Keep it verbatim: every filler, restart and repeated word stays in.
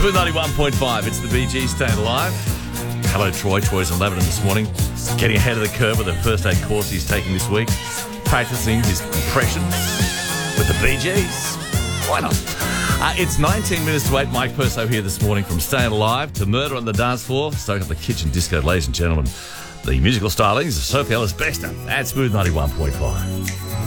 Smooth ninety-one point five. It's the B G staying alive. Hello, Troy. Troy's in Lebanon this morning. Getting ahead of the curve with the first aid course he's taking this week. Practicing his impressions with the Bee Gees. Why not? Uh, it's nineteen minutes to eight. Mike Perso here this morning from Staying Alive to Murder on the Dance Floor. Stoking up the kitchen disco, ladies and gentlemen. The musical stylings of Sophie Ellis Bester at Smooth ninety-one point five.